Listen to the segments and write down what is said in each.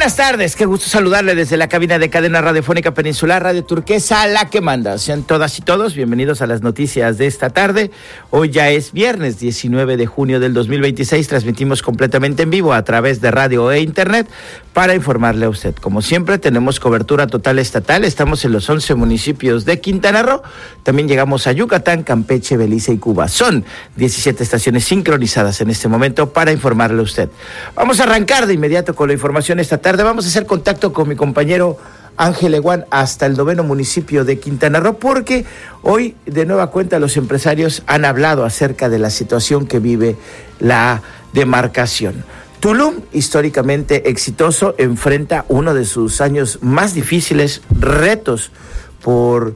Buenas tardes, qué gusto saludarle desde la cabina de Cadena Radiofónica Peninsular, Radio Turquesa, la que manda. Sean todas y todos bienvenidos a las noticias de esta tarde. Hoy ya es viernes 19 de junio del 2026, transmitimos completamente en vivo a través de radio e internet para informarle a usted. Como siempre, tenemos cobertura total estatal, estamos en los 11 municipios de Quintana Roo, también llegamos a Yucatán, Campeche, Belice y Cuba. Son 17 estaciones sincronizadas en este momento para informarle a usted. Vamos a arrancar de inmediato con la información esta tarde. Vamos a hacer contacto con mi compañero Ángel Eguán hasta el 9º municipio de Quintana Roo, porque hoy de nueva cuenta los empresarios han hablado acerca de la situación que vive la demarcación. Tulum, históricamente exitoso, enfrenta uno de sus años más difíciles, retos por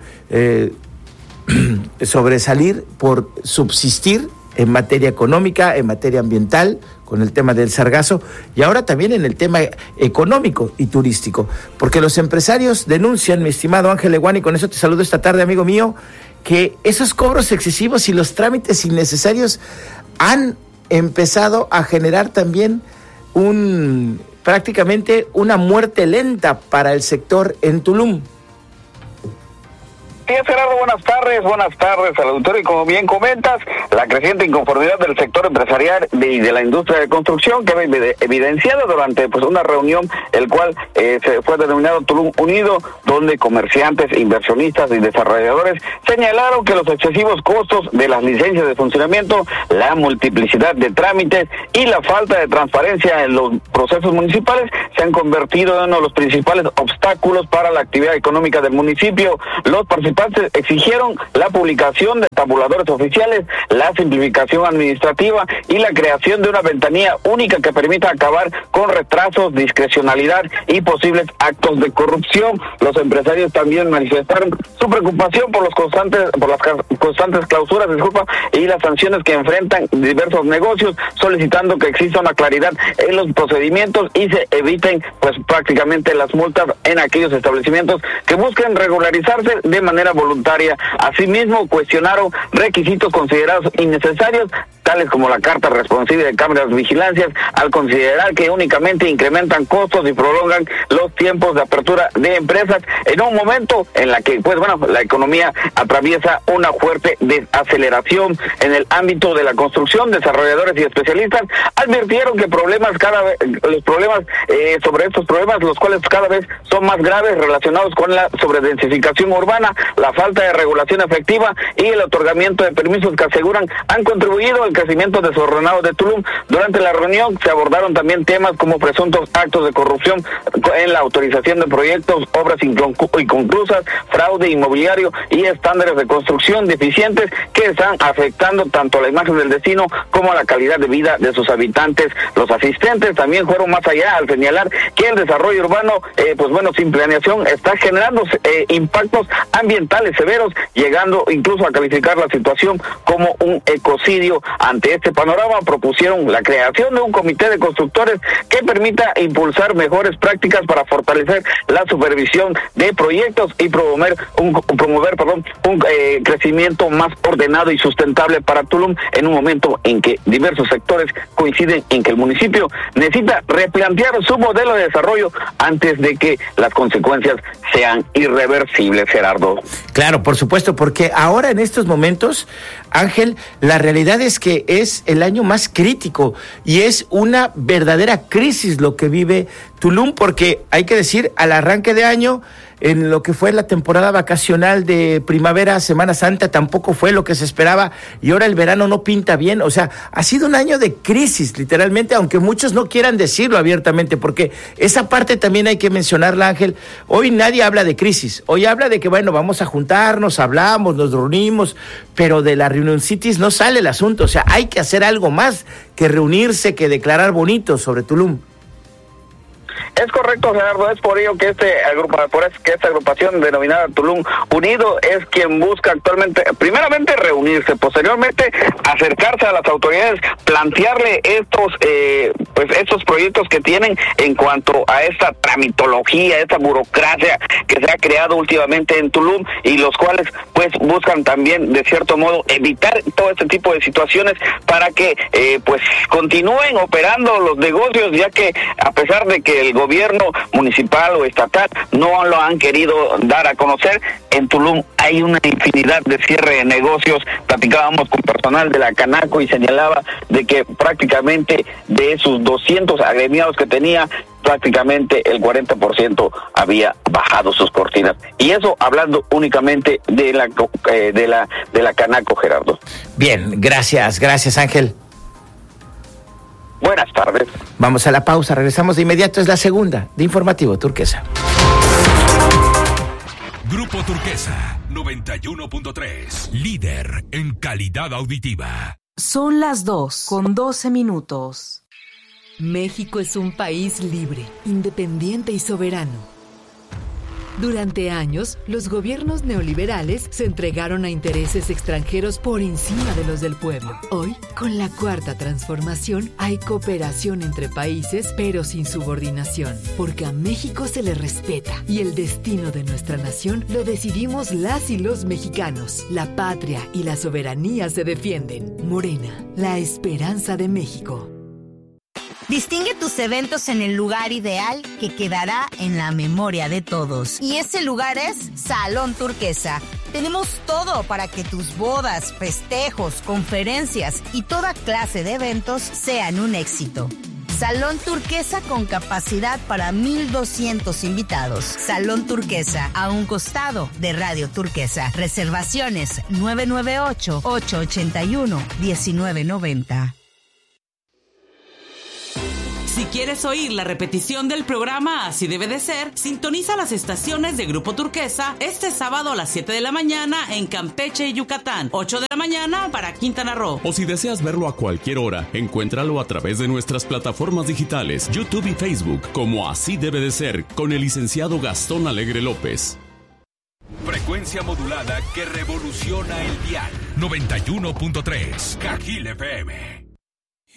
sobresalir, por subsistir en materia económica, en materia ambiental, con el tema del sargazo, y ahora también en el tema económico y turístico, porque los empresarios denuncian, mi estimado Ángel Eguán, y con eso te saludo esta tarde, amigo mío, que esos cobros excesivos y los trámites innecesarios han empezado a generar también prácticamente una muerte lenta para el sector en Tulum. Sí, Gerardo, buenas tardes al auditorio, y como bien comentas, la creciente inconformidad del sector empresarial y de la industria de construcción queda evidenciada durante una reunión, el cual se fue denominado Tulum Unido, donde comerciantes, inversionistas y desarrolladores señalaron que los excesivos costos de las licencias de funcionamiento, la multiplicidad de trámites y la falta de transparencia en los procesos municipales se han convertido en uno de los principales obstáculos para la actividad económica del municipio. Los participantes exigieron la publicación de tabuladores oficiales, la simplificación administrativa y la creación de una ventanilla única que permita acabar con retrasos, discrecionalidad y posibles actos de corrupción. Los empresarios también manifestaron su preocupación por las constantes clausuras, y las sanciones que enfrentan diversos negocios, solicitando que exista una claridad en los procedimientos y se eviten prácticamente las multas en aquellos establecimientos que busquen regularizarse de manera voluntaria. Asimismo, cuestionaron requisitos considerados innecesarios, tales como la carta responsiva de cámaras de vigilancia, al considerar que únicamente incrementan costos y prolongan los tiempos de apertura de empresas en un momento en la que la economía atraviesa una fuerte desaceleración. En el ámbito de la construcción, desarrolladores y especialistas advirtieron que sobre estos problemas, los cuales cada vez son más graves, relacionados con la sobredensificación urbana, la falta de regulación efectiva y el otorgamiento de permisos que aseguran han contribuido al crecimiento desordenado de Tulum. Durante la reunión se abordaron también temas como presuntos actos de corrupción en la autorización de proyectos, obras inconclusas, fraude inmobiliario y estándares de construcción deficientes que están afectando tanto la imagen del destino como la calidad de vida de sus habitantes. Los asistentes también fueron más allá al señalar que el desarrollo urbano, sin planeación, está generando impactos ambientales severos, llegando incluso a calificar la situación como un ecocidio. Ante este panorama, propusieron la creación de un comité de constructores que permita impulsar mejores prácticas para fortalecer la supervisión de proyectos y promover un crecimiento más ordenado y sustentable para Tulum, en un momento en que diversos sectores coinciden en que el municipio necesita replantear su modelo de desarrollo antes de que las consecuencias sean irreversibles, Gerardo. Claro, por supuesto, porque ahora en estos momentos, Ángel, la realidad es que es el año más crítico y es una verdadera crisis lo que vive Tulum, porque hay que decir, al arranque de año, en lo que fue la temporada vacacional de primavera, Semana Santa, tampoco fue lo que se esperaba, y ahora el verano no pinta bien. O sea, ha sido un año de crisis, literalmente, aunque muchos no quieran decirlo abiertamente, porque esa parte también hay que mencionarla, Ángel. Hoy nadie habla de crisis, hoy habla de que, vamos a juntarnos, hablamos, nos reunimos, pero de la reunioncitis no sale el asunto. O sea, hay que hacer algo más que reunirse, que declarar bonito sobre Tulum. Es correcto, Gerardo, es por ello que esta agrupación denominada Tulum Unido es quien busca actualmente, primeramente reunirse, posteriormente acercarse a las autoridades, plantearle estos proyectos que tienen en cuanto a esta tramitología, esta burocracia que se ha creado últimamente en Tulum, y los cuales buscan también de cierto modo evitar todo este tipo de situaciones para que continúen operando los negocios, ya que a pesar de que el gobierno gobierno municipal o estatal no lo han querido dar a conocer. En Tulum hay una infinidad de cierre de negocios. Platicábamos con personal de la Canaco y señalaba de que prácticamente de esos 200 agremiados que tenía, prácticamente el 40% había bajado sus cortinas. Y eso hablando únicamente de la Canaco, Gerardo. Bien, gracias Ángel. Buenas tardes. Vamos a la pausa, regresamos de inmediato, es la segunda de Informativo Turquesa. Grupo Turquesa 91.3, líder en calidad auditiva. Son las 2:12. México es un país libre, independiente y soberano. Durante años, los gobiernos neoliberales se entregaron a intereses extranjeros por encima de los del pueblo. Hoy, con la Cuarta Transformación, hay cooperación entre países, pero sin subordinación, porque a México se le respeta y el destino de nuestra nación lo decidimos las y los mexicanos. La patria y la soberanía se defienden. Morena, la esperanza de México. Distingue tus eventos en el lugar ideal que quedará en la memoria de todos. Y ese lugar es Salón Turquesa. Tenemos todo para que tus bodas, festejos, conferencias y toda clase de eventos sean un éxito. Salón Turquesa con capacidad para 1,200 invitados. Salón Turquesa, a un costado de Radio Turquesa. Reservaciones 998-881-1990. Si quieres oír la repetición del programa Así Debe de Ser, sintoniza las estaciones de Grupo Turquesa este sábado a las 7 de la mañana en Campeche y Yucatán, 8 de la mañana para Quintana Roo. O si deseas verlo a cualquier hora, encuéntralo a través de nuestras plataformas digitales, YouTube y Facebook, como Así Debe de Ser, con el licenciado Gastón Alegre López. Frecuencia modulada que revoluciona el dial. 91.3, Cajil FM.